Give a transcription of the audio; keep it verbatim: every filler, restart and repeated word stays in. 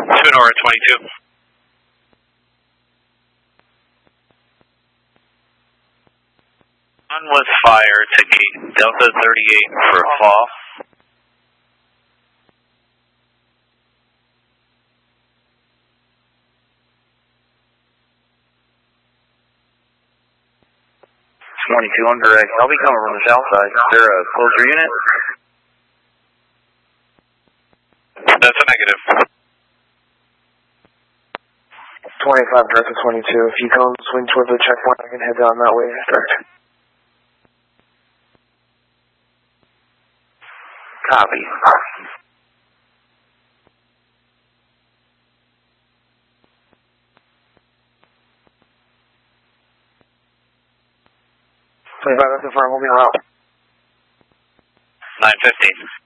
Twin Aura twenty-two. One was fire to gate Delta thirty-eight for a fall. twenty-two on direct. I'll be coming from the south side. Is there a closer unit? That's a negative. twenty-five direct to twenty-two. If you come swing towards the checkpoint, I can head down that way. Direct. Copy. twenty-five, that's the front, hold me around. nine fifteen.